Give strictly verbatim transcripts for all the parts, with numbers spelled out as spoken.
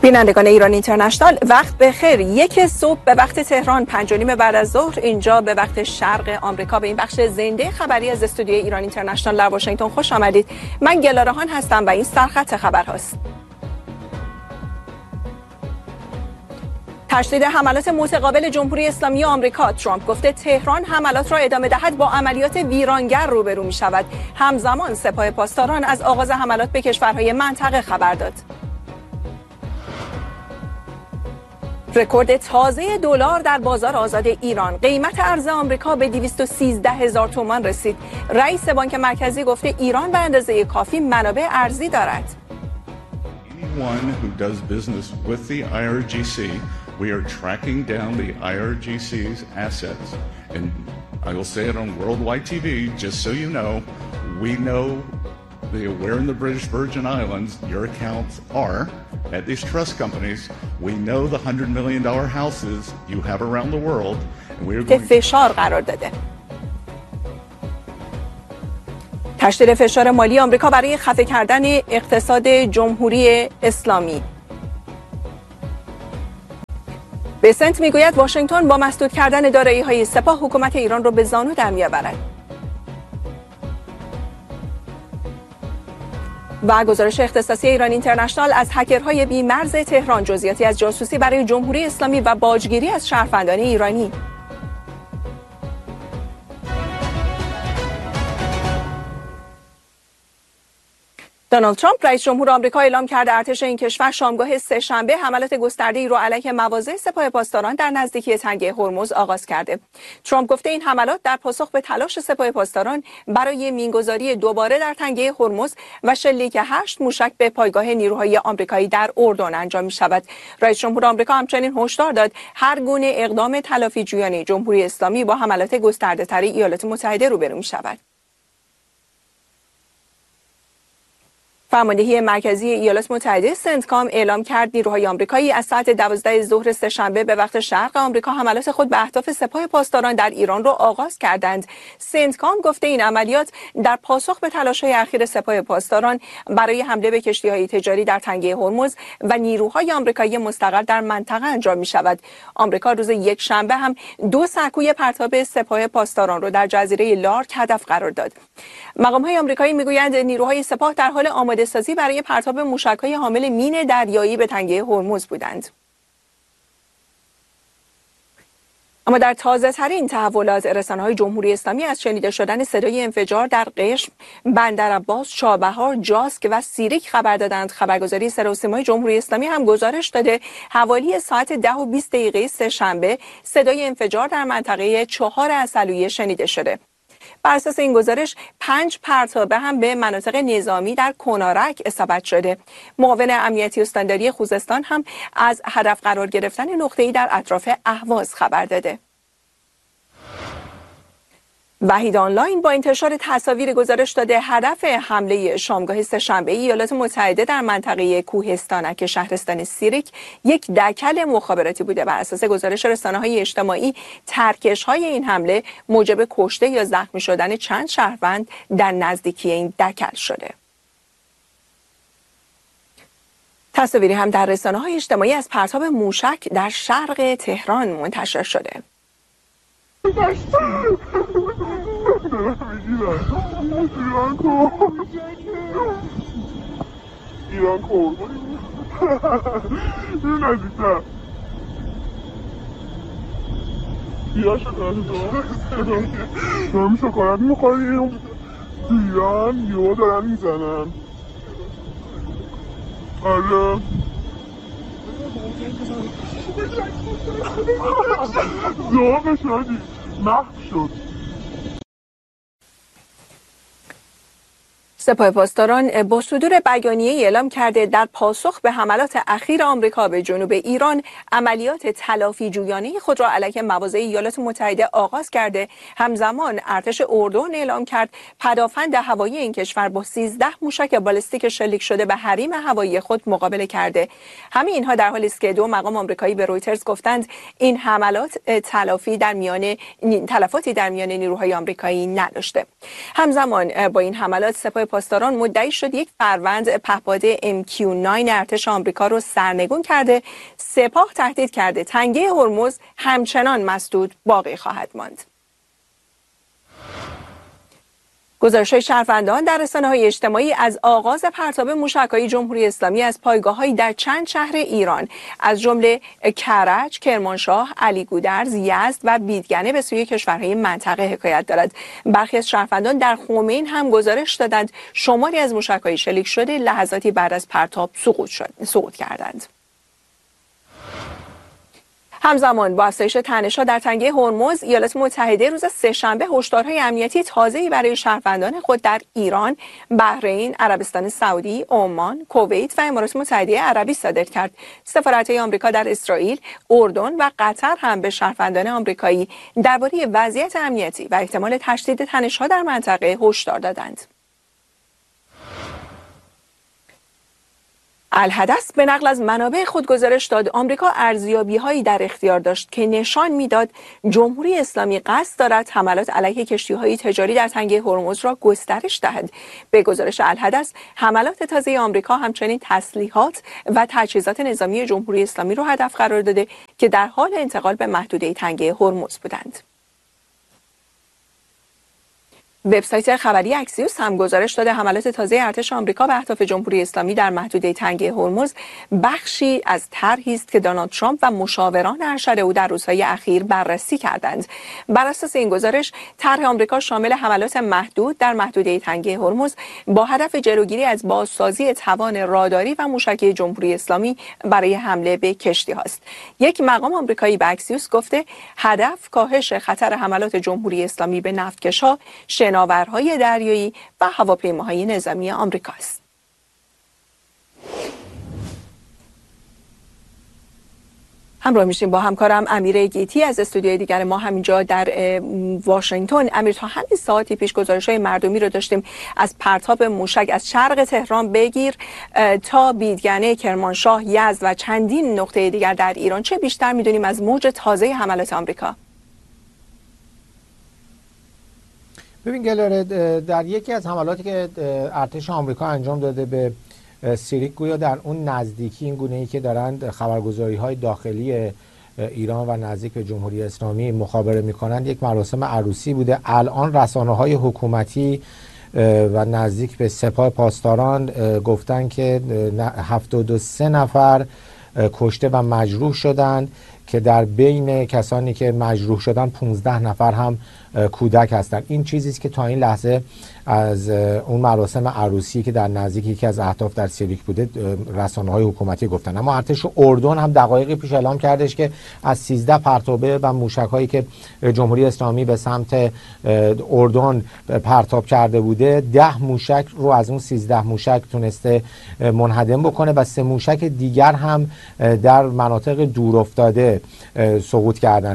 بینندگان ایران اینترنشنال وقت بخیر. یک صبح به وقت تهران، پنج و نیم بعد از ظهر اینجا به وقت شرق آمریکا به این بخش زنده خبری از استودیوی ایران اینترنشنال در واشنگتن خوش آمدید. من گلارهان هستم و این سرخط خبرهاست. تشدید حملات متقابل جمهوری اسلامی آمریکا. ترامپ گفته تهران حملات را ادامه دهد با عملیات ویرانگر روبرو می شود. همزمان سپاه پاسداران از آغاز حملات به کشورهای منطقه خبر داد. رکورد تازه دلار در بازار آزاد ایران. قیمت ارز آمریکا به دویست و سیزده هزار تومان رسید. رئیس بانک مرکزی گفته ایران به اندازه کافی منابع ارزی دارد. Anyone who does business with the I R G C, we are tracking down the I R G C's assets. And I will say it on worldwide T V, just so you know, we know the, where in the British Virgin Islands your accounts are at these trust companies. We know the one hundred million dollars houses you have around the world. And we are going فشار قرار داده. تشدید فشار مالی آمریکا برای خفه کردن اقتصاد جمهوری اسلامی. بسنت میگوید واشنگتن با مسدود کردن دارایی‌های سپاه حکومت ایران را به زانو در می‌آورد. و گزارش اختصاصی ایران اینترنشنال از هکرهای بی‌مرز تهران، جزئیاتی از جاسوسی برای جمهوری اسلامی و باجگیری از شهروندان ایرانی. دونالد ترامپ رئیس جمهور آمریکا اعلام کرده ارتش این کشور شامگاه سه‌شنبه حملات گسترده‌ای را علیه مواضع سپاه پاسداران در نزدیکی تنگه هرمز آغاز کرده. ترامپ گفته این حملات در پاسخ به تلاش سپاه پاسداران برای مینگذاری دوباره در تنگه هرمز و شلیک هشت موشک به پایگاه نیروهای آمریکایی در اردن انجام می‌شود. رئیس جمهور آمریکا همچنین هشدار داد هر گونه اقدام تلافی جویانه جمهوری اسلامی با حملات گسترده‌تر ایالات متحده روبرو می‌شود. فرماندهی مرکزی ایالات متحده سنتکام اعلام کرد نیروهای آمریکایی از ساعت دوازده ظهر سه‌شنبه به وقت شرق آمریکا حملات خود به اهداف سپاه پاسداران در ایران را آغاز کردند. سنتکام گفته این عملیات در پاسخ به تلاش‌های اخیر سپاه پاسداران برای حمله به کشتی‌های تجاری در تنگه هرمز و نیروهای آمریکایی مستقر در منطقه انجام می‌شود. آمریکا روز یکشنبه هم دو سکوی پرتاب سپاه پاسداران را در جزیره لارک هدف قرار داد. مقام‌های آمریکایی می‌گویند نیروهای سپاه در حال آماده سازی برای پرتاب موشک‌های حامل مین دریایی به تنگه هرمز بودند. اما در تازه ترین تحولات رسانه‌های جمهوری اسلامی از شنیده شدن صدای انفجار در قشم، بندرعباس، چابهار، جاسک و سیریک خبر دادند. خبرگزاری صدا و سیمای جمهوری اسلامی هم گزارش داده حوالی ساعت ده و بیست دقیقه سه‌شنبه صدای انفجار در منطقه چهار عسلویه شنیده شده. بر اساس این گزارش پنج پرتابه هم به مناطق نظامی در کنارک اصابت شده. معاون امنیتی استانداری خوزستان هم از هدف قرار گرفتن نقطه‌ای در اطراف اهواز خبر داده. وحید آنلاین با انتشار تصاویر گزارش داده هدف حمله شامگاه سه‌شنبه ایالات متحده در منطقه کوهستانک شهرستان سیریک یک دکل مخابراتی بوده. بر اساس گزارش رسانه‌های اجتماعی ترکش‌های این حمله موجب کشته یا زخمی شدن چند شهروند در نزدیکی این دکل شده. تصاویری هم در رسانه‌های اجتماعی از پرتاب موشک در شرق تهران منتشر شده. ایران کن ایران کن این نزدیکتر ایران شکایت دارم دارم شکایت میخوریم ایران یو دارن میزنن. آره زوابه شدی محو شد. سپاه پاسداران با صدور بیانیه اعلام کرده در پاسخ به حملات اخیر آمریکا به جنوب ایران عملیات تلافی جویانه خود را علیه مواضع ایالات متحده آغاز کرده. همزمان ارتش اردن اعلام کرد پدافند هوایی این کشور با سیزده موشک بالستیک شلیک شده به حریم هوایی خود مقابله کرده. همه اینها در حالی است که دو مقام آمریکایی به رویترز گفتند این حملات تلافی در میان تلفاتی در میان نیروهای آمریکایی نداشته. همزمان با این حملات سپاه پاسداران مدعی شد یک فروند پهپاد ام کیو نه ارتش آمریکا رو سرنگون کرده. سپاه تهدید کرده تنگه هرمز همچنان مسدود باقی خواهد ماند. گزارش‌های شهروندان در رسانه‌های اجتماعی از آغاز پرتاب موشک‌های جمهوری اسلامی از پایگاه‌هایی در چند شهر ایران از جمله کرج، کرمانشاه، علیگودرز، یزد و بیدگنه به سوی کشورهای منطقه حکایت دارد. برخی از شهروندان در خمین هم گزارش دادند شماری از موشک‌های شلیک شده لحظاتی بعد از پرتاب سقوط شد سقوط کردند. همزمان با افزایش تنش‌ها در تنگه هرمز، ایالات متحده روز سه‌شنبه هشدارهای امنیتی تازه‌ای برای شهروندان خود در ایران، بحرین، عربستان سعودی، عمان، کویت و امارات متحده عربی صادر کرد. سفارت‌های آمریکا در اسرائیل، اردن و قطر هم به شهروندان آمریکایی درباره وضعیت امنیتی و احتمال تشدید تنش‌ها در منطقه هشدار دادند. الحدث به نقل از منابع خود گزارش داد آمریکا ارزیابی‌هایی در اختیار داشت که نشان می‌داد جمهوری اسلامی قصد دارد حملات علیه کشتی‌های تجاری در تنگه هرمز را گسترش دهد. به گزارش الحدث، حملات تازه آمریکا همچنین تسلیحات و تجهیزات نظامی جمهوری اسلامی را هدف قرار داده که در حال انتقال به محدوده تنگه هرمز بودند. وبسایت خبری اکسیوس هم گزارش داده حملات تازه ارتش آمریکا به اهداف جمهوری اسلامی در محدوده تنگه هرمز بخشی از طرحی است که دونالد ترامپ و مشاوران ارشد او در روزهای اخیر بررسی کردند. بر اساس این گزارش، طرح آمریکا شامل حملات محدود در محدوده تنگه هرمز با هدف جلوگیری از بازسازی توان راداری و موشکی جمهوری اسلامی برای حمله به کشتی هاست. یک مقام آمریکایی به اکسیوس گفته هدف کاهش خطر حملات جمهوری اسلامی به نفتکش‌ها، شناورهای دریایی و هواپیماهای نظامی آمریکا است. همراه میشیم با همکارم امیر گیتی از استودیوی دیگر ما همینجا در واشنگتن. امیر، تا همین ساعتی پیش گزارش‌های مردمی رو داشتیم از پرتاب موشک از شرق تهران بگیر تا بیدگنه، کرمانشاه، یزد و چندین نقطه دیگر در ایران. چه بیشتر میدونیم از موج تازه حملات آمریکا؟ ببین گلاره، در یکی از حملاتی که ارتش آمریکا انجام داده به سیریک، گویا در اون نزدیکی این گونه‌ای که دارند خبرگزاری‌های داخلی ایران و نزدیک به جمهوری اسلامی مخابره می‌کنند، یک مراسم عروسی بوده. الان رسانه‌های حکومتی و نزدیک به سپاه پاسداران گفتن که هفتاد و سه نفر کشته و مجروح شدند که در بین کسانی که مجروح شدن پانزده نفر هم کودک هستند. این چیزی است که تا این لحظه از اون مراسم عروسی که در نزدیک یکی از اهداف در سیریک بوده رسانه‌های حکومتی گفتن. اما ارتش اردن هم دقایقی پیش اعلام کردش که از سیزده پرتابه و موشک‌هایی که جمهوری اسلامی به سمت اردن پرتاب کرده بوده، ده موشک رو از اون سیزده موشک تونسته منهدم بکنه و سه موشک دیگر هم در مناطق دورافتاده سقوط کردند.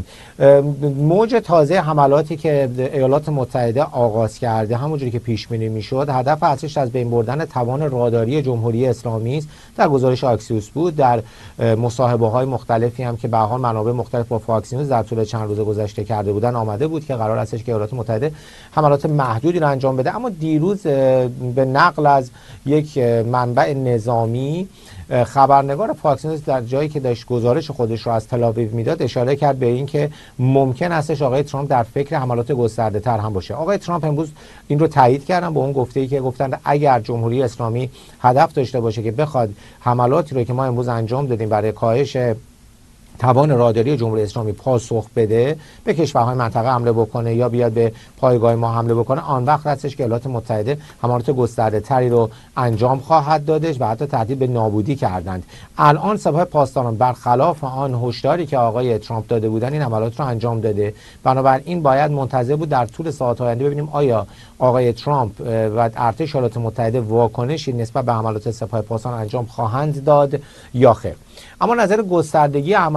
موج تازه حملاتی که ایالات متحده آغاز کرده همونجوری که پیش بینی میشد، هدف اصلیش از بین بردن توان راداری جمهوری اسلامی است. در گزارش اکسیوس بود، در مصاحبه های مختلفی هم که به هر حال منابع مختلف با فاکس نیوز در طول چند روز گذشته کرده بودن آمده بود که قرار استش که ایالات متحده حملات محدودی را انجام بده. اما دیروز به نقل از یک منبع نظامی، خبرنگار فاکس نیوز در جایی که داشت گزارش خودش رو از تل‌آویو میداد اشاره کرد به این که ممکن استش آقای ترامپ در فکر حملات گسترده تر هم باشه. آقای ترامپ امروز این رو تایید کردن با اون گفته‌ای که گفتند اگر جمهوری اسلامی هدف داشته باشه که بخواد حملاتی رو که ما امروز انجام دادیم برای کاهش توان راداری جمهوری اسلامی پاسخ بده، به کشورهای منطقه حمله بکنه یا بیاد به پایگاه ما حمله بکنه، آن وقت هستش که ایالات متحده حملات گسترده تری رو انجام خواهد دادش و حتی تهدید به نابودی کردند. الان سپاه پاسداران برخلاف آن هشداری که آقای ترامپ داده بودن این حملات رو انجام داده. بنابراین باید منتظر بود در طول ساعات آینده ببینیم آیا آقای ترامپ و ارتش ایالات متحده واکنشی نسبت به حملات سپاه پاسداران انجام خواهند داد یا خیر. اما نظر گستردگی حملات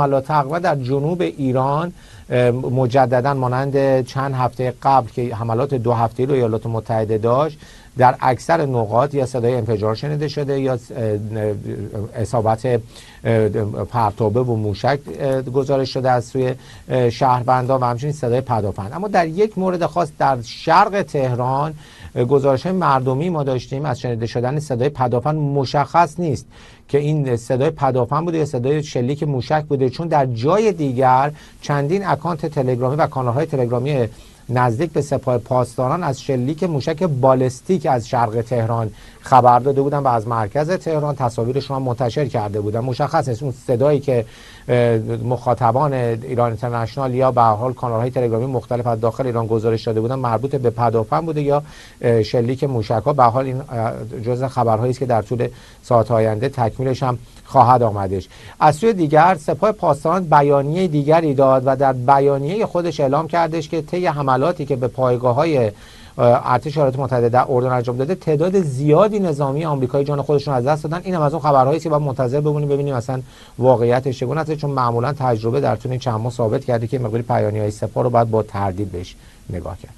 حملات تقریبا در جنوب ایران مجددا مانند چند هفته قبل که حملات دو هفته‌ای رو ایالات متحده داشت، در اکثر نقاط یا صدای انفجار شنیده شده یا اصابت پرتابه و موشک گزارش شده از سوی شهروندان و همچنین صدای پدافند. اما در یک مورد خاص در شرق تهران گزارش مردمی ما داشتیم از شنیده شدن صدای پدافند. مشخص نیست که این صدای پدافند بوده یا صدای شلیک موشک بوده، چون در جای دیگر چندین اکانت تلگرامی و کانال‌های تلگرامی نزدیک به سپاه پاسداران از شلیک موشک بالستیک از شرق تهران خبر داده بودن و از مرکز تهران تصاویرشون هم منتشر کرده بودن. مشخص نیست اون صدایی که مخاطبان ایران اینترنشنال یا به هر حال کانال‌های تلگرامی مختلف از داخل ایران گزارش داده بودن مربوط به پدافند بوده یا شلیک موشک‌ها. به هر حال این جزء خبرهایی است که در طول ساعات آینده تکمیلش هم خواهد آمدش. از سوی دیگر سپاه پاسداران بیانیه دیگری داد و در بیانیه خودش اعلام کردش که طی حملاتی که به پایگاه‌های ارتش ایالات متحده در اردن انجام داده تعداد زیادی نظامی آمریکایی جان خودشون از دست دادن. اینم از اون خبرهایی است که باید منتظر بمونیم ببینیم مثلا واقعیتش چگونه است، چون معمولا تجربه در طول این چند ماه ثابت کرده که مقداری بیانیه‌های سپاه رو باید با تردید بهش نگاه کرد.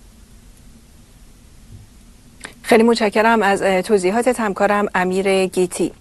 خیلی متشکرم از توضیحات همکارم امیر گیتی.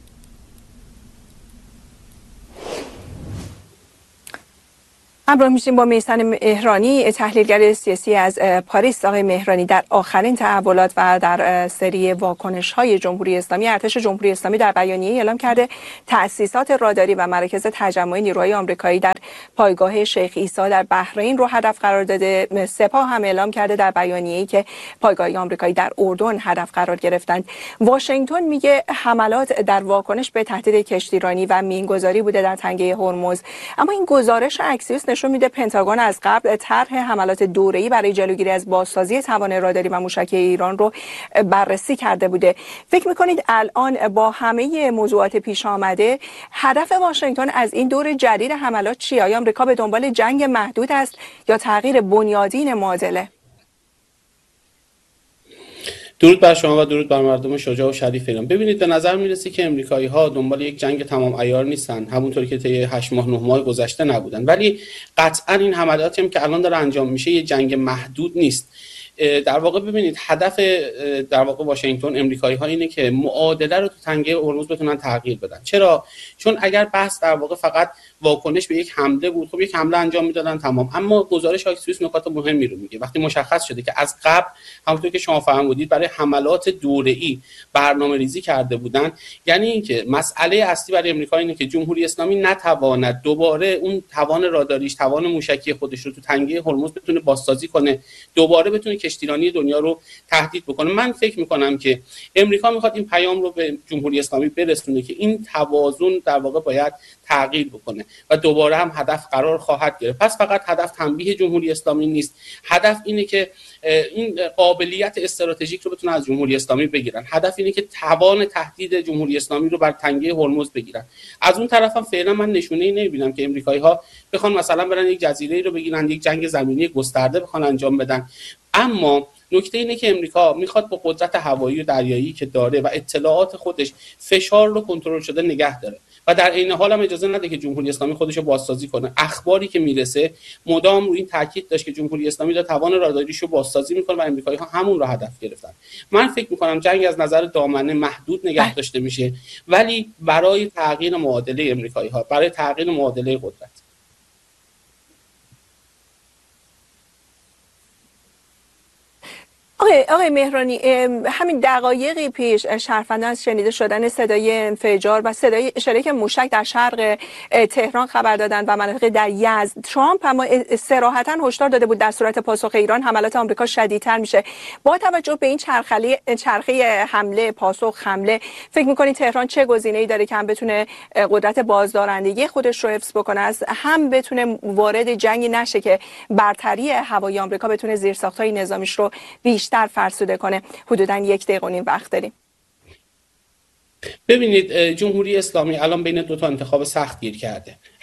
همراه میشیم با میثم مهرانی، تحلیلگر سیاسی از پاریس. آقای مهرانی، در آخرین تحولات و در سری واکنش‌های جمهوری اسلامی، ارتش جمهوری اسلامی در بیانیه اعلام کرده تأسیسات راداری و مراکز تجمع نیروهای آمریکایی در پایگاه شیخ عیسی در بحرین رو هدف قرار داده. سپاه هم اعلام کرده در بیانیه‌ای که پایگاه آمریکایی در اردن هدف قرار گرفتند. واشنگتن میگه حملات در واکنش به تهدید کشتیرانی و مینگذاری بوده در تنگه هرمز. اما این گزارش اکسیوس نشون میده پنتاگون از قبل طرح حملات دوره‌ای برای جلوگیری از بازسازی توان راداری و موشکی ایران رو بررسی کرده بوده. فکر میکنید الان با همه موضوعات پیش آمده هدف واشنگتن از این دور جدید حملات چیه؟ آیا آمریکا به دنبال جنگ محدود است یا تغییر بنیادین معادله؟ درود بر شما و درود بر مردم شجاع و شریف ایران. ببینید، به نظر میرسه که امریکایی‌ها دنبال یک جنگ تمام عیار نیستن، همونطوری که طی هشت ماه نه ماه گذشته نبودن، ولی قطعا این حملاتی هم که الان داره انجام میشه یه جنگ محدود نیست. در واقع ببینید هدف در واقع واشنگتن، امریکایی‌ها اینه که معادله رو تو تنگه هرمز بتونن تغییر بدن. چرا؟ چون اگر بحث در واقع فقط واکنش به یک حمله بود، خب یک حمله انجام میدادن تمام. اما گزارش اکسیوس نکات مهمی رو میگه. وقتی مشخص شده که از قبل همونطور که شما فرمودید برای حملات دوره‌ای برنامه‌ریزی کرده بودن، یعنی اینکه مسئله اصلی برای امریکا اینه که جمهوری اسلامی نتواند دوباره اون توان راداریش، توان موشکی خودش رو تو تنگه هرمز بتونه بازسازی کنه، دوباره بتونه کشتیرانی دنیا رو تهدید بکنه. من فکر می‌کنم که امریکا می‌خواد این پیام رو به جمهوری اسلامی برسونه که این توازن در واقع باید تغییر بکنه و دوباره هم هدف قرار خواهد گرفت. پس فقط هدف تنبیه جمهوری اسلامی نیست، هدف اینه که این قابلیت استراتژیک رو بتونه از جمهوری اسلامی بگیرن. هدف اینه که توان تهدید جمهوری اسلامی رو بر تنگه هرمز بگیرن. از اون طرف هم فعلا من نشونه‌ای نمی‌بینم که امریکایی‌ها بخوان مثلا برن یک جزیره‌ای رو بگیرن، یک جنگ زمینی گسترده بخوان انجام بدن. اما نکته اینه که امریکا میخواد با قدرت هوایی و دریایی که داره و اطلاعات خودش فشار رو کنترل شده نگه داره و در عین حال هم اجازه نده که جمهوری اسلامی خودش رو بازسازی کنه. اخباری که میرسه مدام روی این تاکید داشت که جمهوری اسلامی داره توان راداریش رو بازسازی میکنه و امریکایی‌ها همون رو هدف گرفتن. من فکر میکنم جنگ از نظر دامنه محدود نگه داشته میشه، ولی برای تغییر معادله امریکایی‌ها، برای تغییر معادله قدرت. آقای آقای مهرانی، همین دقایقی پیش شهروندان از شنیده شدن صدای انفجار و صدای شلیک موشک در شرق تهران خبر دادند و مناطق در یزد. ترامپ اما صراحتاً هشدار داده بود در صورت پاسخ ایران حملات آمریکا شدیدتر میشه. با توجه به این چرخه چرخه حمله پاسخ حمله، فکر میکنید تهران چه گزینه‌ای داره که هم بتونه قدرت بازدارندگی خودش رو حفظ بکنه، از هم بتونه وارد جنگی نشه که برتری هوایی آمریکا بتونه زیرساخت‌های نظامیش رو بیشتر بیشتر فرسوده کنه؟ حدوداً یک دقیقه و نیم وقت داریم. ببینید، جمهوری اسلامی الان بین دو تا انتخاب سخت گیر کرده.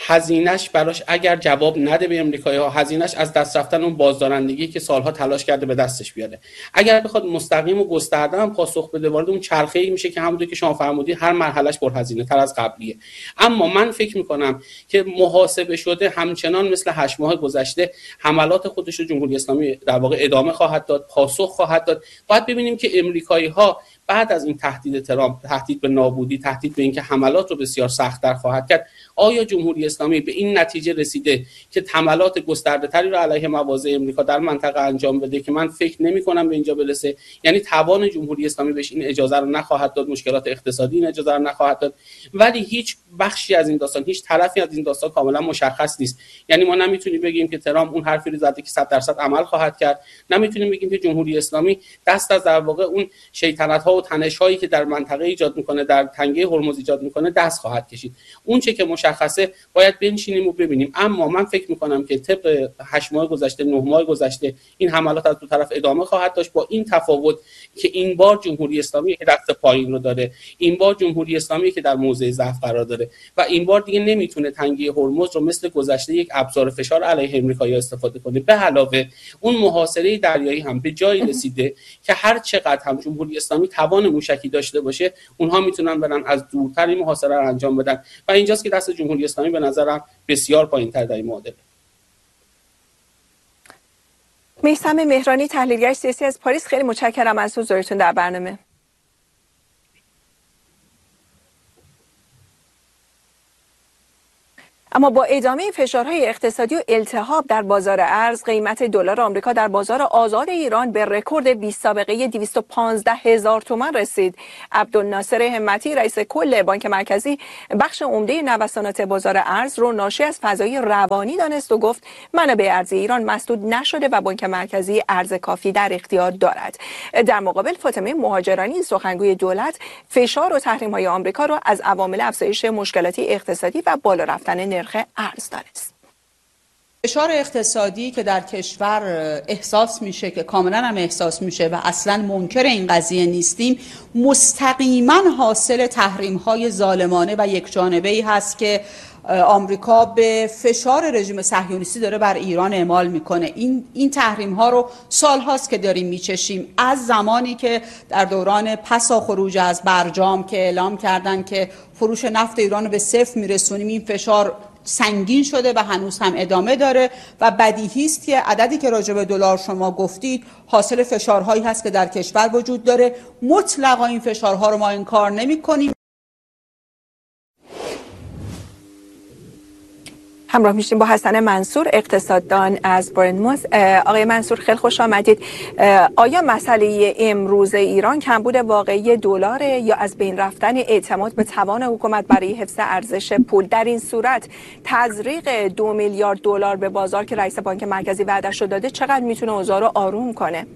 هزینهش براش اگر جواب نده به امریکایی‌ها، هزینهش از دست رفتن اون بازدارندگی که سالها تلاش کرده به دستش بیاره. اگر بخواد مستقیم و گسترده هم پاسخ بده، وارد اون چرخه‌ای میشه که همونطور که شما فرمودید هر مرحلهش پرهزینه تر از قبلیه. اما من فکر میکنم که محاسبه شده همچنان مثل هشت ماه گذشته حملات خودش رو جمهوری اسلامی در واقع ادامه خواهد داد، پاسخ خواهد داد. باید ببینیم که امریکایی‌ها بعد از این تهدید ترامپ، تهدید به نابودی، تهدید به اینکه حملات رو بسیار سخت‌تر خواهد کرد، آیا جمهوری اسلامی به این نتیجه رسیده که حملات گسترده‌تری رو علیه مواضع امریکا در منطقه انجام بده که من فکر نمی‌کنم به اینجا برسه؟ یعنی توان جمهوری اسلامی بهش این اجازه رو نخواهد داد، مشکلات اقتصادی این اجازه رو نخواهد داد، ولی هیچ بخشی از این داستان، هیچ طرفی از این داستان کاملا مشخص نیست. یعنی ما نمیتونیم بگیم که ترامپ اون حرفی رو زده که صد درصد عمل خواهد کرد، نمیتونیم بگیم که جمهوری اسلامی دست از در واقع اون شیطنت‌ها و تنش‌هایی که در منطقه ایجاد می‌کنه، در تنگه هرمز ایجاد می‌کنه دست خواهد کشید. اون چه که مشخصه باید بنشینیم و ببینیم. اما من فکر می‌کنم که طبق هشت ماه گذشته، نه ماه گذشته این حملات از دو طرف ادامه خواهد داشت، با این تفاوت که این بار جمهوری اسلامی که دست پایین رو داره، این بار جمهوری اسلامی که در موضع ضعف قرار داره و این بار دیگه نمیتونه تنگه هرمز رو مثل گذشته یک ابزار فشار علیه امریکایی‌ها استفاده کنه. به علاوه اون محاصره دریایی هم به جایی رسیده که هر چقدر هم جمهوری اسلامی توان موشکی داشته باشه، اونها میتونن برن از دورتر این محاصره رو انجام بدن و اینجاست که دست جمهوری اسلامی به نظرم بسیار پایین‌تر در این معادله. میثم مهرانی، تحلیلگر سیاسی از پاریس، خیلی متشکرم از حضورتون در برنامه. اما با ادامه فشارهای اقتصادی و التهاب در بازار ارز، قیمت دلار آمریکا در بازار آزاد ایران به رکورد بیست سابقه دویست و پانزده هزار تومان رسید. عبدالناصر همتی، رئیس کل بانک مرکزی، بخش عمده نوسانات بازار ارز رو ناشی از فضای روانی دانست و گفت منابع ارزی ایران مسدود نشده و بانک مرکزی ارز کافی در اختیار دارد. در مقابل فاطمه مهاجرانی، سخنگوی دولت، فشار و تحریم‌های آمریکا را از عوامل افزایش مشکلات اقتصادی و بالا رفتن نرخ ارز دانست. فشار اقتصادی که در کشور احساس میشه، که کاملا هم احساس میشه و اصلا منکر این قضیه نیستیم، مستقیما حاصل تحریم‌های ظالمانه و یکجانبه‌ای هست که آمریکا به فشار رژیم صهیونیستی داره بر ایران اعمال میکنه. این این تحریم ها رو سال هاست که داریم میچشیم، از زمانی که در دوران پسا خروج از برجام که اعلام کردن که فروش نفت ایران رو به صفر میرسونیم. این فشار سنگین شده و هنوز هم ادامه داره و بدیهی است که عددی که راجع به دلار شما گفتید حاصل فشارهایی هست که در کشور وجود داره. مطلقا این فشارها رو ما انکار نمی‌کنیم. همراه میشیم با حسن منصور، اقتصاددان از برنموث. آقای منصور خیلی خوش آمدید. آیا مسئله امروز ایران کمبود واقعی دلار یا از بین رفتن اعتماد به توان حکومت برای حفظ ارزش پول؟ در این صورت تزریق دو میلیارد دلار به بازار که رئیس بانک مرکزی وعده‌اش رو داده چقدر میتونه اوضاع رو آروم کنه؟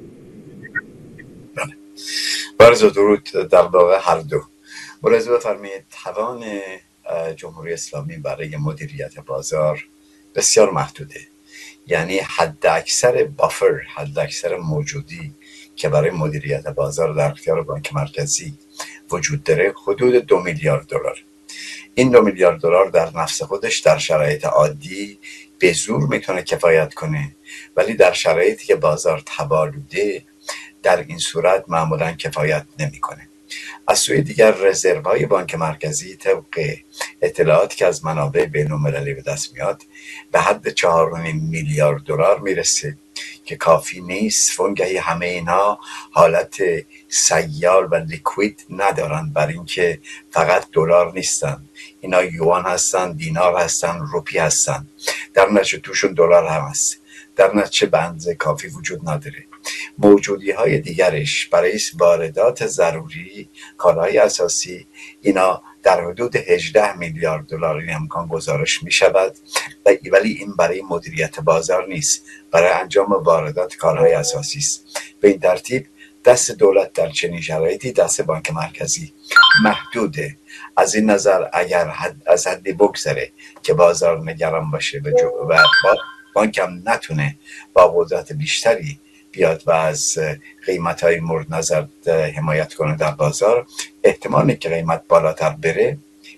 برز و درود در واقع هر دو. ملاحظه بفرمایید توان جمهوری اسلامی برای مدیریت بازار بسیار محدوده. یعنی حد اکثر بافر، حد اکثر موجودی که برای مدیریت بازار در اختیار بانک مرکزی وجود داره حدود دو میلیارد دلار. این دو میلیارد دلار در نفس خودش در شرایط عادی به زور میتونه کفایت کنه، ولی در شرایطی که بازار تبالوده در این صورت معمولا کفایت نمیکنه. از سوی دیگر رزروهای بانک مرکزی طبق اطلاعاتی که از منابع بین‌المللی به دست میاد به حد چهار و نیم میلیارد دلار میرسه که کافی نیست. وانگهی همه اینا حالت سیال و لیکوید ندارن، بر اینکه فقط دلار نیستن، اینا یوان هستن، دینار هستن، روپی هستن، در نتیجه توشون دلار هم هست، در نتیجه بنز کافی وجود نداره. موجودی های دیگرش برای واردات ضروری، کالاهای اساسی، اینا در حدود هجده میلیارد دلار این امکان گزارش می شود، ولی این برای مدیریت بازار نیست، برای انجام واردات کالاهای اساسی است. به این ترتیب دست دولت در چنین شرایطی، دست بانک مرکزی محدوده. از این نظر اگر حد از حدی بگذره که بازار نگران باشه و بانک هم نتونه با قدرت بیشتری بیاد و از قیمت‌های مورد نظر حمایت کنه در بازار، احتمالی که قیمت بالاتر بره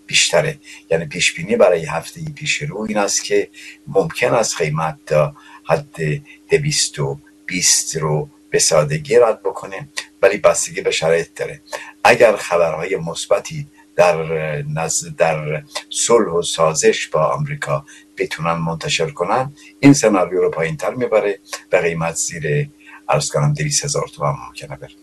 بیشتره. یعنی پیش بینی برای هفته پیش رو این است که ممکن است قیمت تا حد دویست و بیست رو به سادگی رد بکنه، ولی بستگی به شرایط داره. اگر خبرهای مثبتی در نزد در صلح و سازش با آمریکا بتونن منتشر کنن، این سناریو رو پایین تر میبره به قیمت زیر عرض کنم دویست هزار تومان ممکنه بره.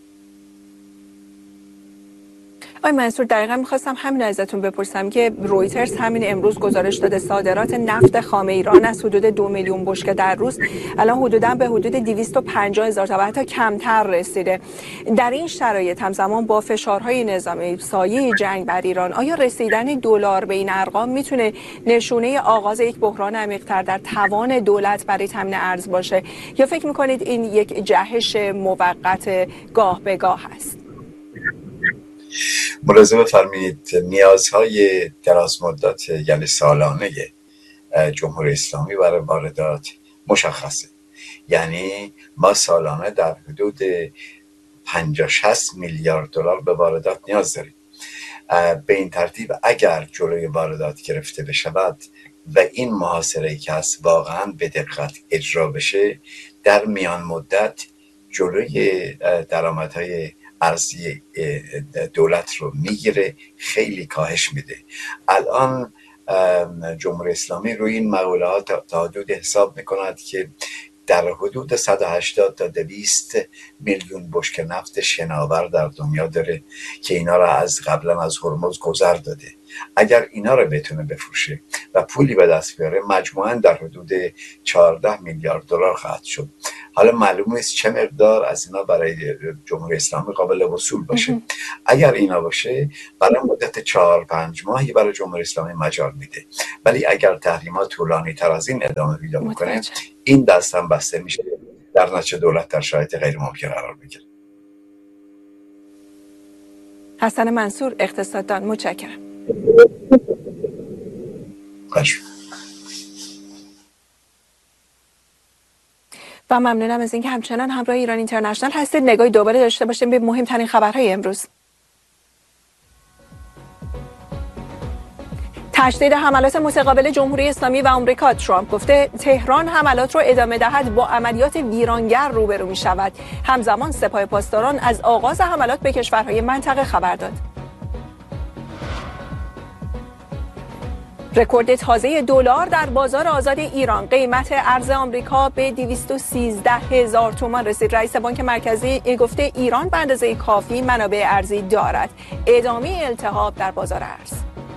آقای منصور، دقیقا میخواستم همین ازتون بپرسم که رویترز همین امروز گزارش داده صادرات نفت خام ایران از حدود دو میلیون بشکه در روز الان حدوداً به حدود دویست و پنجاه هزار تا و حتی کمتر رسیده. در این شرایط همزمان با فشارهای نظامی سایه جنگ بر ایران، آیا رسیدن دلار به این ارقام میتونه نشونه آغاز یک بحران عمیق‌تر در توان دولت برای تامین ارز باشه، یا فکر میکنید این یک جهش موقت گاه به گاه است؟ ملاحظه بفرمایید نیازهای دراز مدت یعنی سالانه جمهوری اسلامی برای واردات مشخصه. یعنی ما سالانه در حدود پنجاه شصت میلیارد دلار به واردات نیاز داریم. به این ترتیب اگر جلوی واردات گرفته بشود و این محاصره که هست واقعا به دقت اجرا بشه، در میان مدت جلوی درآمدهای ارزی دولت رو میگیره، خیلی کاهش میده. الان جمهوری اسلامی روی این مقولات تا حدود حساب میکند که در حدود صد و هشتاد تا دویست میلیون بشکه نفت شناور در دنیا داره که اینا را از قبلا از هرمز گذر داده. اگر اینا رو بتونه بفروشه و پولی به دست بیاره، مجموعاً در حدود چهارده میلیارد دلار خواهد شد. حالا معلوم نیست چه مقدار از اینا برای جمهوری اسلامی قابل وصول باشه. اگر اینا باشه، برای مدت چهار پنج ماهی برای جمهوری اسلامی مجال میده. ولی اگر تحریمات طولانی تر از این ادامه پیدا بکنه، این دست هم بسته میشه، در نتیجه دولت در شرایط غیر ممکن قرار میگیره. حسن منصور، اقتصاددان، متشکرم. خوش. و ممنونم از اینکه همچنان همراه ایران اینترنشنال هستید. نگاهی دوباره داشته باشیم به مهمترین خبرهای امروز. تشدید حملات متقابل جمهوری اسلامی و آمریکا. ترامپ گفته تهران حملات را ادامه دهد با عملیات ویرانگر روبرو می شود. همزمان سپاه پاسداران از آغاز حملات به کشورهای منطقه خبر داد. رکورد تازه دلار در بازار آزاد ایران. قیمت ارز آمریکا به دویست و سیزده هزار تومان رسید. رئیس بانک مرکزی گفته ایران به اندازه کافی منابع ارزی دارد. ادامه التهاب در بازار ارز.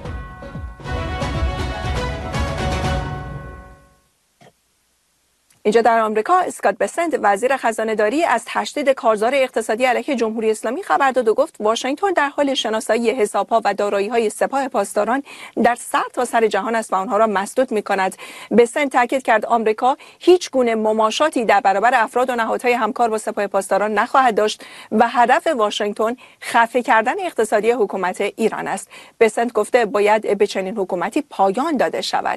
اینجا در آمریکا اسکات بسنت وزیر خزانه‌داری از تشدید کارزار اقتصادی علیه جمهوری اسلامی خبر داد و گفت واشنگتن در حال شناسایی حساب‌ها و دارایی‌های سپاه پاسداران در سرتاسر جهان است و آنها را مسدود می‌کند. بسنت تاکید کرد آمریکا هیچ گونه مماشاتی در برابر افراد و نهادهای همکار با سپاه پاسداران نخواهد داشت و هدف واشنگتن خفه کردن اقتصادی حکومت ایران است. بسنت گفته باید به چنین حکومتی پایان داده شود.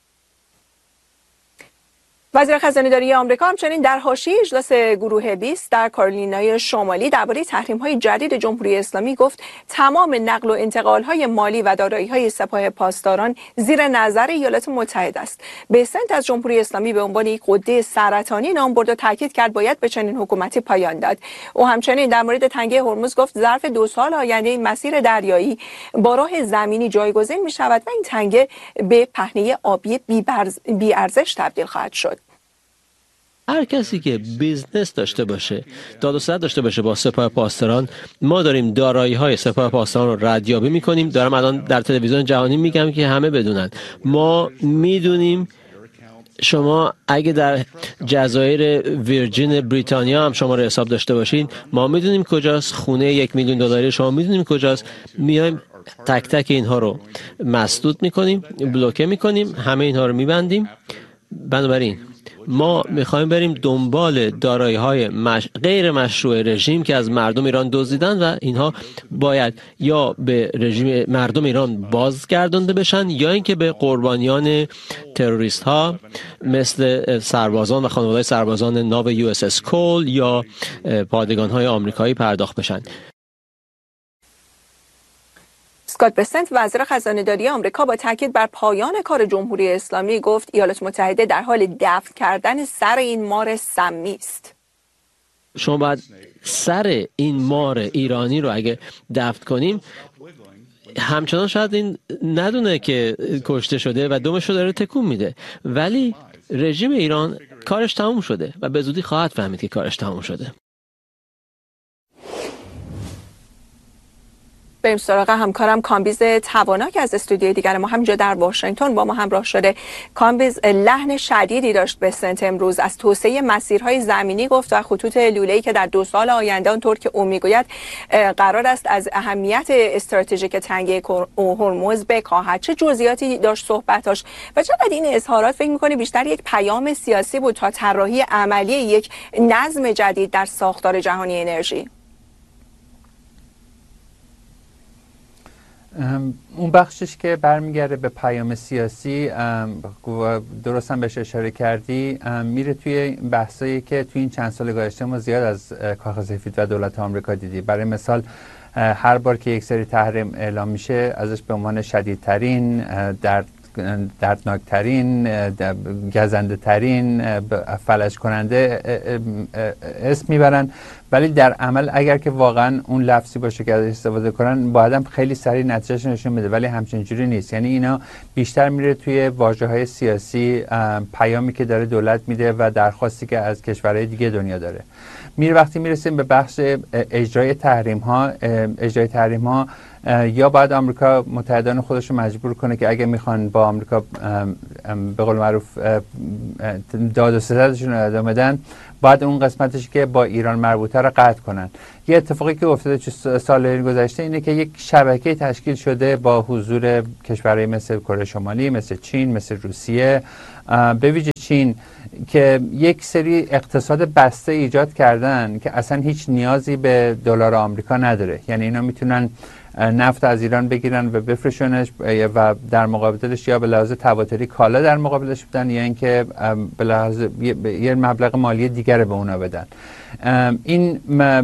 وزیر خزانه‌داری آمریکا همچنین در حاشیه اجلاس گروه بیست در کارولینای شمالی درباره تحریم‌های جدید جمهوری اسلامی گفت تمام نقل و انتقال‌های مالی و دارایی‌های سپاه پاسداران زیر نظر ایالات متحده است. بسنت از جمهوری اسلامی به عنوان یک غده سرطانی نام برد و تاکید کرد باید به چنین حکومتی پایان داد. او همچنین در مورد تنگه هرمز گفت ظرف دو سال آینده این مسیر دریایی با راه زمینی جایگزین می‌شود و این تنگه به پهنه آبی بی‌ارزش تبدیل خواهد شد. هر کسی که بیزنس داشته باشه، داد و ستد داشته باشه با سپاه پاسداران، ما داریم دارایی‌های سپاه پاسداران رو ردیابی می‌کنیم. دارم الان در تلویزیون جهانی میگم که همه بدونن. ما میدونیم شما اگه در جزایر ویرجین بریتانیا هم شما رو حساب داشته باشین، ما میدونیم کجاست. خونه یک میلیون دلاری شما میدونیم کجاست. میایم تک تک اینها رو مسدود می‌کنیم، بلوکه می‌کنیم، همه اینها رو می‌بندیم. بنابراین ما میخوایم بریم دنبال دارایی‌های مش... غیر مشروع رژیم که از مردم ایران دزدیدن و اینها باید یا به رژیم مردم ایران بازگردانده بشن یا اینکه به قربانیان تروریست ها مثل سربازان و خانواده سربازان ناو یو اس اس کول یا پادگان های آمریکایی پرداخت بشن. اسکات بسنت وزیر خزانه‌داری آمریکا با تاکید بر پایان کار جمهوری اسلامی گفت ایالات متحده در حال دفن کردن سر این مار سمی است. شما باید سر این مار ایرانی رو اگه دفن کنیم، همچنان شاید این ندونه که کشته شده و دمش رو داره تکون میده، ولی رژیم ایران کارش تموم شده و به زودی خواهد فهمید که کارش تموم شده. بریم سراغ همکارم کامبیز توانا که از استودیوی دیگر ما همینجا در واشنگتن با ما همراه شده. کامبیز، لحن شدیدی داشت بسنت امروز، از توسعه مسیرهای زمینی گفت و خطوط لوله‌ای که در دو سال آینده آنطور که او میگوید قرار است از اهمیت استراتژیک تنگه هرمز بکاهد. چه جزئیاتی داشت صحبتاش و چقدر این اظهارات فکر می‌کنی بیشتر یک پیام سیاسی بود تا طراحی عملی یک نظم جدید در ساختار جهانی انرژی؟ اون بخشش که برمیگرده به پیام سیاسی، درست هم بهش اشاره کردی، میره توی بحثایی که توی این چند سال گذشته ما زیاد از کاخ سفید و دولت آمریکا دیدی. برای مثال هر بار که یک سری تحریم اعلام میشه ازش به عنوان شدیدترین، درد دردناکترین، گزنده ترین، فلج کننده اسم میبرن، ولی در عمل اگر که واقعا اون لفظی باشه که ازش استفاده کنن باید هم خیلی سریع نتیجهش نشون بده، ولی همچین جوری نیست. یعنی اینا بیشتر میره توی واژه‌های سیاسی، پیامی که داره دولت میده و درخواستی که از کشورهای دیگه دنیا داره میره. وقتی میرسیم به بخش اجرای تحریم ها، اجرای تحریم ها یا باید آمریکا متحدان خودش رو مجبور کنه که اگه میخوان با آمریکا به قول معروف داد و ستدشون رو ادامه بدن، باید اون قسمتش که با ایران مربوطه رو قطع کنن. یه اتفاقی که افتاده چه سال گذشته اینه که یک شبکه تشکیل شده با حضور کشورهای مثل کره شمالی، مثل چین، مثل روسیه، به ویژه چین، که یک سری اقتصاد بسته ایجاد کردن که اصلا هیچ نیازی به دلار آمریکا نداره. یعنی اینا میتونن نفت از ایران بگیرن و بفروشنش و در مقابلش یا به لحاظ تواتری کالا در مقابلش بدن یا اینکه به لحاظ یه مبلغ مالی دیگر به اونا بدن. این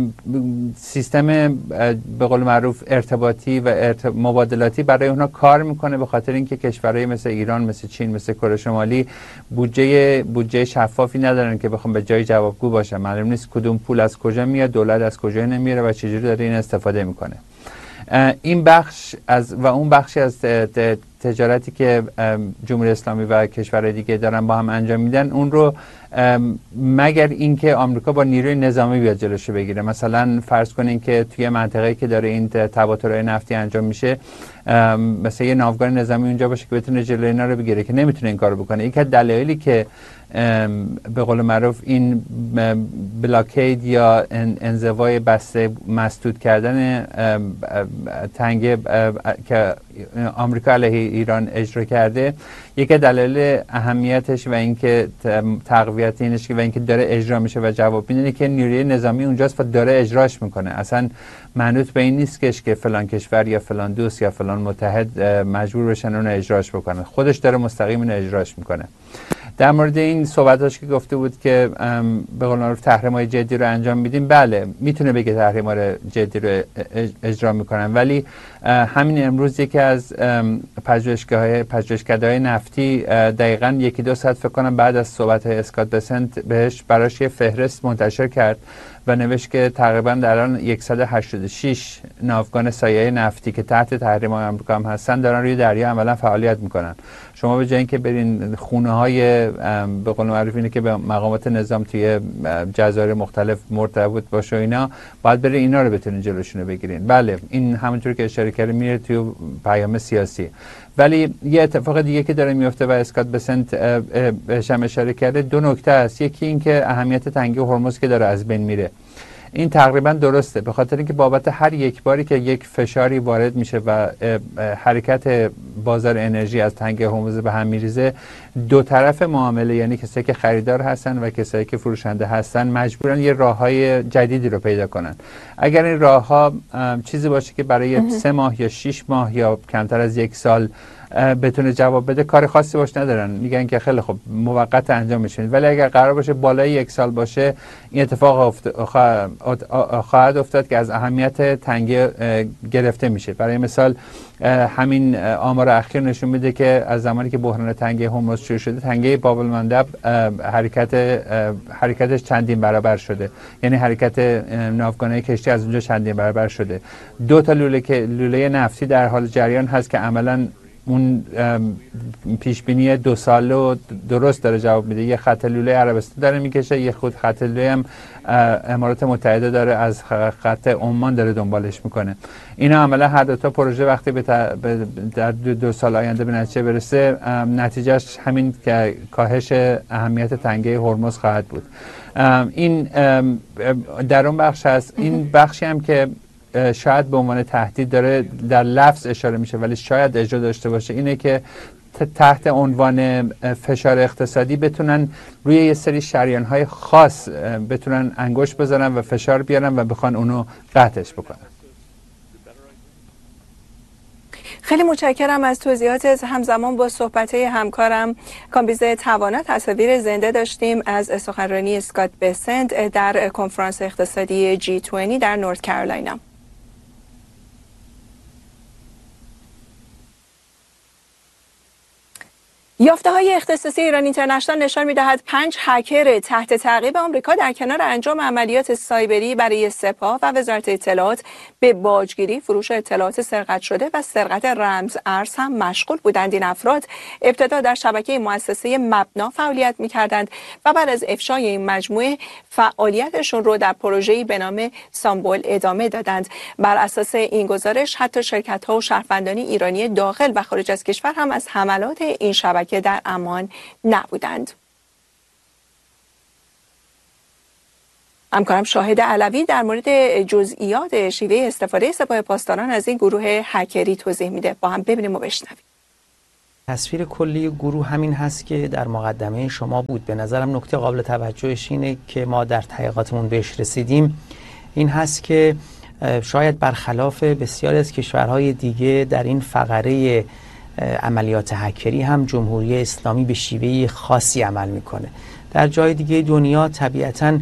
سیستم به قول معروف ارتباطی و مبادلاتی برای اونها کار میکنه، به خاطر اینکه کشورهای مثل ایران، مثل چین، مثل کره شمالی بودجه بودجه شفافی ندارن که بخوام به جای جوابگو باشن. معلوم نیست کدوم پول از کجا میاد، دولت از کجا نمیاره و چجوری داره این استفاده میکنه. این بخش از و اون بخشی از تجارتی که جمهوری اسلامی و کشورهای دیگه دارن با هم انجام میدن، اون رو مگر اینکه آمریکا با نیروی نظامی بیاد جلوشو بگیره. مثلا فرض کنین که توی منطقه‌ای که داره این تبادل‌های نفتی انجام میشه، مثلا یه ناوگان نظامی اونجا باشه که بتونه جلوی اینا رو بگیره، که نمیتونه این کارو بکنه. یک از دلایلی که به قول معروف این بلاکید یا انزوای بسته مسدود کردن تنگه که آمریکا علیه ایران اجرا کرده، یکی دلیل اهمیتش و اینکه تقویت اینش و اینکه داره اجرا میشه و جواب میده که نیروی نظامی اونجاست و داره اجراش میکنه. اصلا منوط به این نیست که فلان کشور یا فلان دوست یا فلان متحد مجبور بشن اون اجراش بکنه، خودش داره مستقیم اون اجراش میکنه. در مورد این صحبتاش که گفته بود که به قول معروف تحریم‌های جدی رو انجام میدیم، بله میتونه بگه تحریم‌های جدی رو اجرا میکنن، ولی همین امروز یکی از پژوهشگاه‌های پژوهشکده‌های نفتی دقیقاً یکی دو ساعت فکر کنم بعد از صحبت‌های اسکات بسنت بهش براش یه فهرست منتشر کرد و نوشت که تقریبا در الان صد و هشتاد و شش ناوگان سایه نفتی که تحت تحریم‌های آمریکا هم هستن دارن روی دریا عملا فعالیت میکنن. شما به جای اینکه برین خونه‌های به قول معروف اینه که به مقامات نظام توی جزایر مختلف مرتبط باشه اینا، باید برین اینا رو بتونین جلوشون رو بگیرین. بله این همونطور که اشاره کردم میره توی پیام سیاسی. ولی یه اتفاق دیگه که داره میفته و اسکات بسنت بهش هم اشاره کرده، دو نکته است. یکی این که اهمیت تنگه هرمز که داره از بین میره، این تقریبا درسته، به خاطر اینکه بابت هر یک باری که یک فشاری وارد میشه و حرکت بازار انرژی از تنگه هرمز به هم میریزه، دو طرف معامله، یعنی کسایی که خریدار هستن و کسایی که فروشنده هستن، مجبورن یه راههای جدیدی رو پیدا کنن. اگر این راهها چیزی باشه که برای سه ماه یا شش ماه یا کمتر از یک سال بتونه جواب بده کار خاصی باش ندارن، میگن که خیلی خب موقت انجام میشه. ولی اگر قرار باشه بالای یک سال باشه این اتفاق افت... خواهد افتاد که از اهمیت تنگه گرفته میشه. برای مثال همین آمار اخیر نشون میده که از زمانی که بحران تنگه هرمز شروع شده تنگه باب المندب حرکت حرکتش چندین برابر شده، یعنی حرکت ناوگانه کشتی از اونجا چندین برابر شده. دو تا لوله که لوله نفتی در حال جریان هست که عملاً اون پیش بینی دو ساله و درست داره جواب میده. یه خط لوله عربستان داره میکشه، یه خود خط لوله هم امارات متحده داره از خط عمان داره دنبالش میکنه. اینا عملا هر دو تا پروژه وقتی به در دو, دو سال آینده به نتیجه برسه نتیجهش همین که کاهش اهمیت تنگه هرمز خواهد بود. این در اون بخش هست. این بخشی هم که شاید به عنوان تهدید داره در لفظ اشاره میشه ولی شاید اجرا داشته باشه، اینه که تحت عنوان فشار اقتصادی بتونن روی یه سری شریان‌های خاص بتونن انگشت بزنن و فشار بیارن و بخوان اونو قطعش بکنن. خیلی متشکرم از توضیحات. همزمان با صحبت همکارم کامبیز توانا تصاویر زنده داشتیم از سخنرانی اسکات بسنت در کنفرانس اقتصادی جی بیست در نورت کارولاینا. یافته‌های اختصاصی ایران اینترنشنال نشان می‌دهد پنج هکر تحت تعقیب آمریکا در کنار انجام عملیات سایبری برای سپاه و وزارت اطلاعات به باجگیری، فروش اطلاعات سرقت شده و سرقت رمز ارز هم مشغول بودند. این افراد ابتدا در شبکه مؤسسه مبنا فعالیت می‌کردند و بعد از افشای این مجموعه فعالیتشون رو در پروژه‌ای به نام سامبول ادامه دادند. بر اساس این گزارش حتی شرکت‌ها و شهروندان ایرانی داخل و خارج از کشور هم از حملات این شبکه که در امان نبودند. همکارم شاهد علوی در مورد جزئیات شیوه استفاده سپاه پاسداران از این گروه هکری توضیح میده. با هم ببینیم و بشنویم. تصویر کلی گروه همین هست که در مقدمه شما بود. به نظرم نکته قابل توجهش اینه که ما در تحقیقاتمون بهش رسیدیم، این هست که شاید برخلاف بسیاری از کشورهای دیگه در این فقره عملیات هکری هم جمهوری اسلامی به شیوه خاصی عمل میکنه. در جای دیگه دنیا طبیعتاً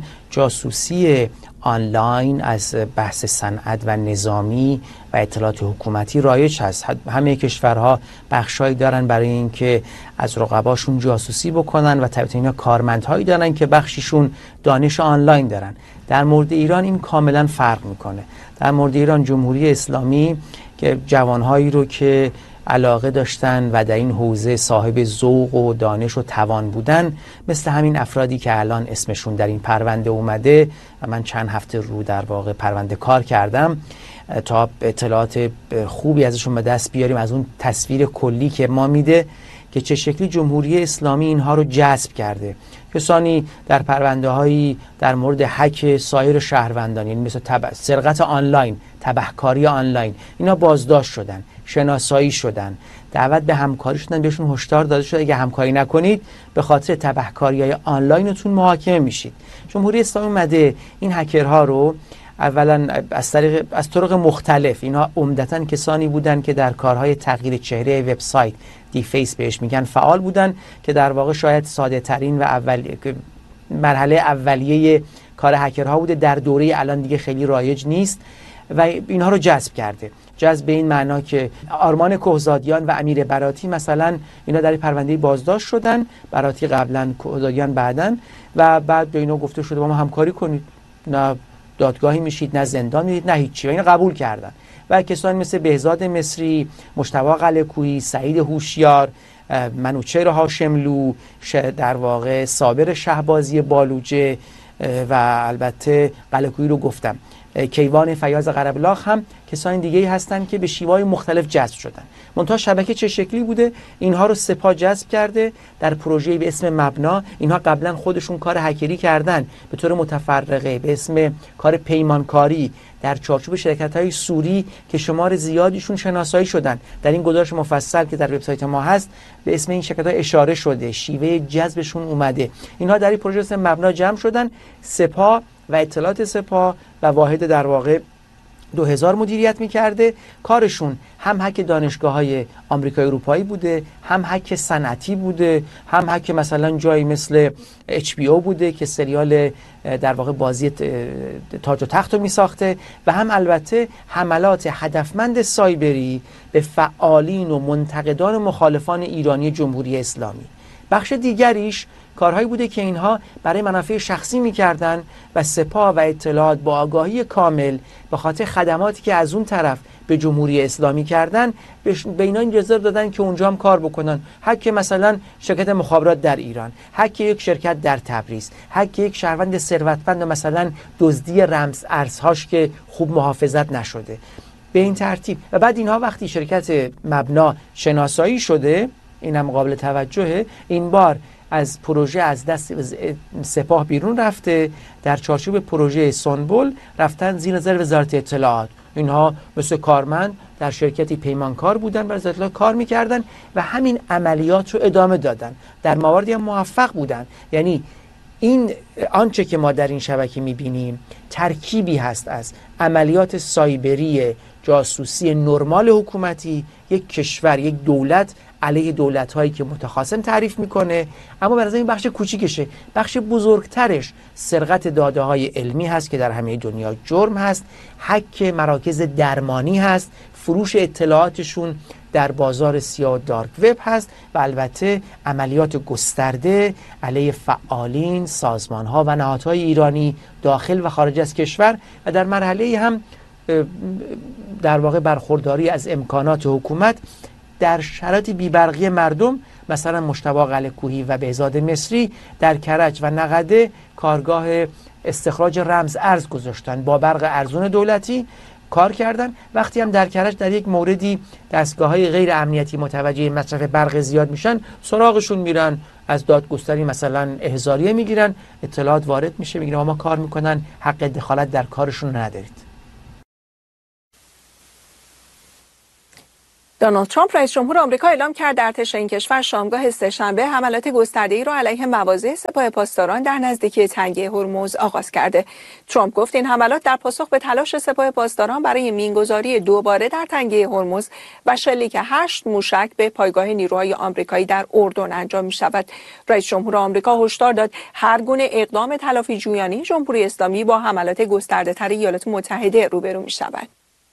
جاسوسی آنلاین از بحث صنعت و نظامی و اطلاعات حکومتی رایج هست. همه کشورها بخشایی دارن برای اینکه از رقباشون جاسوسی بکنن و طبیعتاً اینا کارمندهایی دارن که بخشیشون دانش آنلاین دارن. در مورد ایران این کاملا فرق میکنه. در مورد ایران جمهوری اسلامی که جوانهایی رو که علاقه داشتن و در این حوزه صاحب ذوق و دانش و توان بودن، مثل همین افرادی که الان اسمشون در این پرونده اومده و من چند هفته رو در واقع پرونده کار کردم تا اطلاعات خوبی ازشون به دست بیاریم از اون تصویر کلی که ما میده که چه شکلی جمهوری اسلامی اینها رو جذب کرده. کسانی در پرونده هایی در مورد هک سایر شهروندان، یعنی مثل تب... سرقت آنلاین، تبهکاری آنلاین، اینا بازداشت شدن، شناسایی شدن، دعوت به همکاری شدن، بهشون هشدار داده شده اگه همکاری نکنید به خاطر تبهکاری‌های آنلاینتون محاکمه میشید. جمهوری اسلامی اومده این هکرها رو اولا از طریق از طرق مختلف، اینها عمدتاً کسانی بودن که در کارهای تغییر چهره وبسایت، دی فیس بهش میگن، فعال بودن که در واقع شاید ساده ترین و اول مرحله اولیه کار هکرها بوده، در دوره الان دیگه خیلی رایج نیست و اینها رو جذب کرده. جذب به این معنا که آرمان کهزادیان و امیر براتی مثلا اینا در پرونده بازداشت شدن، براتی قبلا، کهزادیان بعدن، و بعد به اینا گفته شده با ما همکاری کنید، نه دادگاهی میشید، نه زندان میرید، نه هیچی، و اینا قبول کردن. و کسانی مثل بهزاد مصری، مجتبی قلعه‌کویی، سعید هوشیار، منوچهر هاشملو، در واقع صابر شهبازی بالوجه و البته قلعه‌کویی رو گفتم، کیوان فیاض قره‌بلاغ هم کسانی دیگه‌ای هستند که به شیوه‌های مختلف جذب شدن. منتها شبکه چه شکلی بوده؟ اینها رو سپاه جذب کرده در پروژه‌ای به اسم مبنا. اینها قبلا خودشون کار هکری کردن به طور متفرقه به اسم کار پیمانکاری در چارچوب شرکت‌های سوری که شمار زیادیشون شناسایی شدن. در این گزارش مفصل که در وبسایت ما هست به اسم این شرکت‌ها اشاره شده، شیوه جذبشون اومده. اینها در این پروژه اسم مبنا جمع شدن. سپاه و اطلاعات سپاه و واحد در واقع دو هزار مدیریت میکرده. کارشون هم هک دانشگاه‌های آمریکای اروپایی بوده، هم هک صنعتی بوده، هم هک مثلا جایی مثل اچ بی او بوده که سریال در واقع بازی تاج و تخت رو میساخته، و هم البته حملات هدفمند سایبری به فعالین و منتقدان و مخالفان ایرانی جمهوری اسلامی. بخش دیگریش کارهایی بوده که اینها برای منافع شخصی میکردن و سپاه و اطلاعات با آگاهی کامل به خاطر خدماتی که از اون طرف به جمهوری اسلامی کردن به اینا اجازه دادن که اونجا هم کار بکنن. هک مثلا شرکت مخابرات در ایران، هک یک شرکت در تبریز، هک یک شهروند ثروتمند، مثلا دزدی رمز ارزهاش که خوب محافظت نشده، به این ترتیب. و بعد اینها وقتی شرکت مبنا شناسایی شده، اینم قابل توجهه، این بار از پروژه از دست سپاه بیرون رفته، در چارچوب پروژه سنبل رفتن زیر نظر وزارت اطلاعات. اینها مثل کارمند در شرکتی پیمانکار بودن، برای وزارت اطلاعات کار میکردن و همین عملیات رو ادامه دادن. در مواردی هم موفق بودن. یعنی این آنچه که ما در این شبکه میبینیم ترکیبی هست از عملیات سایبری جاسوسی نرمال حکومتی، یک کشور، یک دولت علیه دولت‌هایی که متخاصم تعریف میکنه، اما به نظر این بخش کوچیکشه. بخش بزرگترش سرقت داده‌های علمی هست که در همه دنیا جرم هست، هک مراکز درمانی هست، فروش اطلاعاتشون در بازار سیاه و دارک وب هست، و البته عملیات گسترده علیه فعالین، سازمان‌ها و نهادهای ایرانی داخل و خارج از کشور، و در مرحله هم در واقع برخورداری از امکانات حکومت در شرایط بیبرقی مردم. مثلا مجتبی قلعه‌کوهی و بهزاد مصری در کرج و نقده کارگاه استخراج رمز ارز گذاشتن، با برق ارزون دولتی کار کردن. وقتی هم در کرج در یک موردی دستگاه‌های غیر امنیتی متوجه مصرف برق زیاد میشن، سراغشون میرن، از دادگستری مثلا احضاریه میگیرن، اطلاعات وارد میشه، میگن ما کار میکنن، حق دخالت در کارشون ندارید. دونالد ترامپ رئیس جمهور آمریکا اعلام کرد در ارتش این کشور شامگاه سه‌شنبه حملات گسترده‌ای را علیه مواضع سپاه پاسداران در نزدیکی تنگه هرمز آغاز کرده. ترامپ گفت این حملات در پاسخ به تلاش سپاه پاسداران برای مینگذاری دوباره در تنگه هرمز و شلیک هشت موشک به پایگاه نیروهای آمریکایی در اردن انجام می‌شود. رئیس جمهور آمریکا هشدار داد هر گونه اقدام تلافی جویانه جمهوری اسلامی با حملات گسترده‌تر ایالات متحده روبرو می‌شود.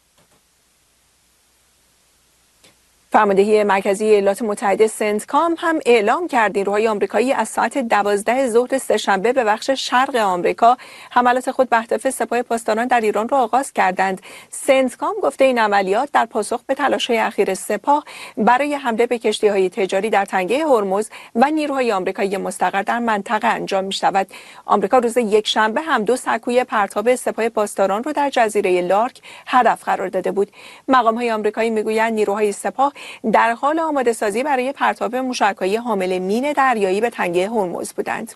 فرماندهی مرکزی ایالات متحده سنتکام هم اعلام کرد نیروهای آمریکایی از ساعت دوازده ظهر سه‌شنبه به بخش شرق آمریکا حملات خود به اهداف سپاه پاسداران در ایران را آغاز کردند. سنتکام گفته این عملیات در پاسخ به تلاش‌های اخیر سپاه برای حمله به کشتی‌های تجاری در تنگه هرمز و نیروهای آمریکایی مستقر در منطقه انجام می‌شود. آمریکا روز یکشنبه هم دو سکوی پرتاب سپاه پاسداران را در جزیره لارک هدف قرار داده بود. مقام‌های آمریکایی می‌گویند نیروهای سپاه در حال آماده سازی برای پرتاب موشک‌های حامل مین دریایی به تنگه هرمز بودند.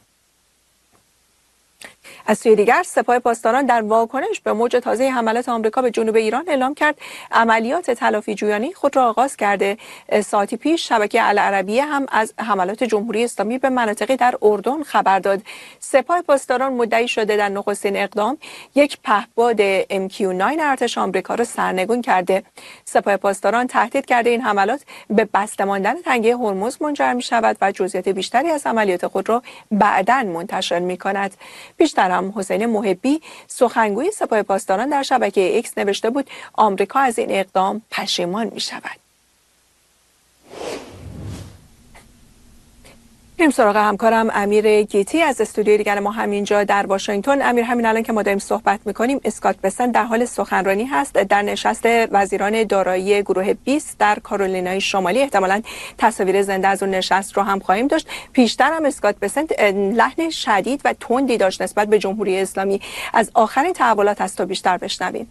از سوی دیگر سپاه پاسداران در واکنش به موج تازه حملات آمریکا به جنوب ایران اعلام کرد عملیات تلافی جویانه خود را آغاز کرده. ساعتی پیش شبکه العربیه هم از حملات جمهوری اسلامی به مناطقی در اردن خبر داد. سپاه پاسداران مدعی شده در نخستین اقدام یک پهپاد ام کیو نه ارتش آمریکا را سرنگون کرده. سپاه پاسداران تهدید کرده این حملات به بسته ماندن تنگه هرمز منجر می شود و جزئیات بیشتری از عملیات خود را بعداً منتشر می کند. بیشتر هم حسین محبی سخنگوی سپاه پاسداران در شبکه ایکس نوشته بود آمریکا از این اقدام پشیمان می شود. بریم سراغ همکارم امیر گیتی از استودیوی دیگر ما همینجا در واشنگتن. امیر، همین الان که ما داریم صحبت میکنیم اسکات بسنت در حال سخنرانی هست در نشست وزیران دارایی گروه بیست در کارولینای شمالی. احتمالاً تصاویر زنده از اون نشست رو هم خواهیم داشت. پیشتر هم اسکات بسنت لحن شدید و تندی داشت نسبت به جمهوری اسلامی. از آخرین تحولات از تو بیشتر بشنویم.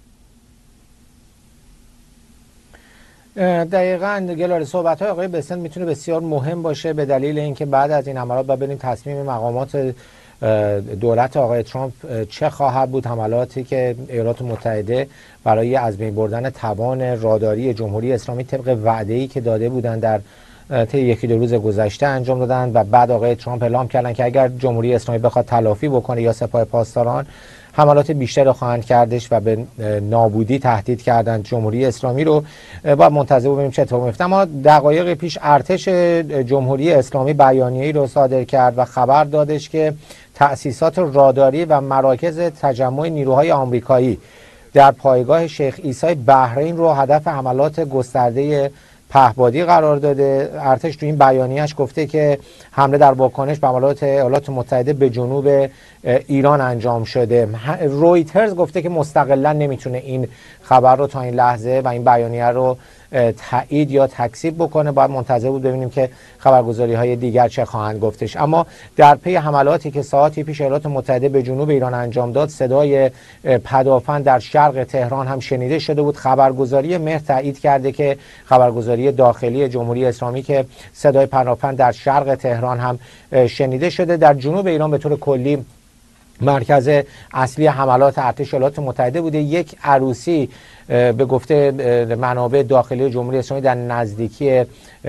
دقیقاً گلاره، صحبت‌های آقای بسنت میتونه بسیار مهم باشه به دلیل اینکه بعد از این حملات باید ببینیم تصمیم مقامات دولت آقای ترامپ چه خواهد بود. حملاتی که ایالات متحده برای از بین بردن توان راداری جمهوری اسلامی طبق وعده‌ای که داده بودند در طی یکی دو روز گذشته انجام دادن و بعد آقای ترامپ اعلام کردن که اگر جمهوری اسلامی بخواد تلافی بکنه یا سپاه پاسداران حملات بیشتری خواهند کردش و به نابودی تهدید کردند جمهوری اسلامی رو. باید منتظر ببینیم چه اتفاقی میفته. اما دقایق پیش ارتش جمهوری اسلامی بیانیه‌ای رو صادر کرد و خبر دادش که تأسیسات راداری و مراکز تجمع نیروهای آمریکایی در پایگاه شیخ عیسی بحرین رو هدف حملات گسترده پهپادی قرار داده. ارتش تو این بیانیه‌اش گفته که حمله در واکنش به حملات ایالات متحده به جنوب ایران انجام شده. رویترز گفته که مستقلا نمیتونه این خبر رو تا این لحظه و این بیانیه رو تایید یا تکذیب بکنه. باید منتظر بود ببینیم که خبرگزاری های دیگر چه خواهند گفتش. اما در پی حملاتی که ساعتی پیش ایالات متحده به جنوب ایران انجام داد، صدای پدافند در شرق تهران هم شنیده شده بود. خبرگزاری مهر تایید کرده که خبرگزاری داخلی جمهوری اسلامی که صدای پدافند در شرق تهران هم شنیده شده. در جنوب ایران به طور کلی مرکز اصلی حملات ارتش ایالات متحده بوده. یک عروسی به گفته منابع داخلی جمهوری اسلامی در نزدیکی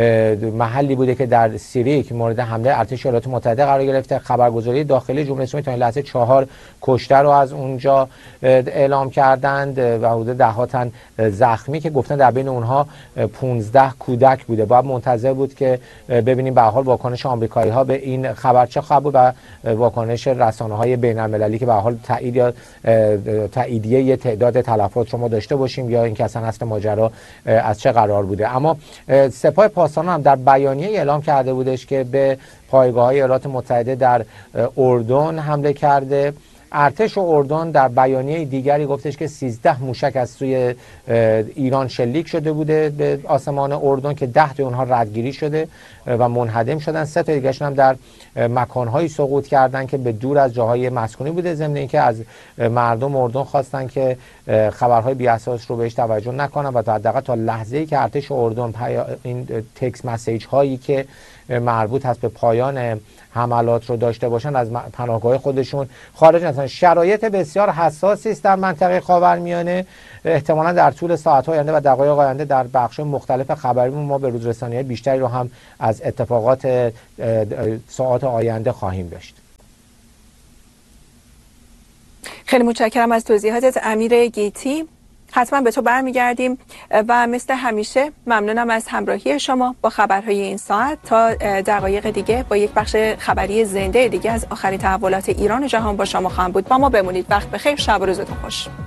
محلی بوده که در سیریک مورد حمله ارتش ایالات متحده قرار گرفته. خبرگزاری داخلی جمهوری اسلامی تا این لحظه چهار کشته رو از اونجا اعلام کردند و حدود ده ها تن زخمی که گفتن در بین اونها پانزده کودک بوده. باید منتظر بود که ببینیم به هر حال واکنش آمریکایی ها به این خبر چه خواهد بود و واکنش رسانه های بین المللی که به هر حال تایید یا تاییدیه تعداد تلفات شما داشته باشیم یا اینکه اصلا اصل ماجرا از چه قرار بوده. اما سپاه پاسداران هم در بیانیه اعلام کرده بودش که به پایگاه‌های ایالات متحده در اردن حمله کرده. ارتش اردن در بیانیه دیگری گفتش که سیزده موشک از سوی ایران شلیک شده بوده به آسمان اردن که ده تا اونها ردگیری شده و منهدم شدن. سه تا دیگه‌شون هم در مکان‌هایی سقوط کردن که به دور از جاهای مسکونی بوده. ضمن اینکه از مردم اردن خواستن که خبرهای بی اساس رو بهش توجه نکنن و تا حداقل تا لحظه‌ای که ارتش اردن این تکست مسیج هایی که مربوط هست به پایان حملات رو داشته باشن از پناهگاه خودشون خارج نشن. شرایط بسیار حساسی است در منطقه خاورمیانه. احتمالاً در طول ساعت‌های آینده و دقایق آینده در بخش‌های مختلف خبریمون ما به روز رسانی‌های بیشتری رو هم از اتفاقات ساعات آینده خواهیم داشت. خیلی متشکرم از توضیحاتت امیر گیتی. حتما به تو برمیگردیم و مثل همیشه ممنونم از همراهی شما با خبرهای این ساعت. تا دقایق دیگه با یک بخش خبری زنده دیگه از آخرین تحولات ایران و جهان با شما خواهم بود. با ما بمونید. وقت بخیر. شب و روزتون خوش.